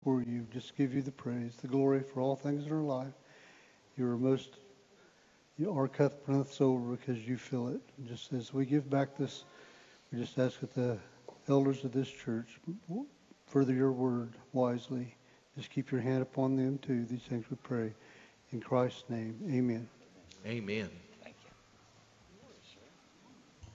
for you, just give you the praise, the glory for all things in our life. Our cup runneth over because you fill it. And just as we give back this, we just ask that the elders of this church further your word wisely. Just keep your hand upon them too. These things we pray. In Christ's name, amen. Amen.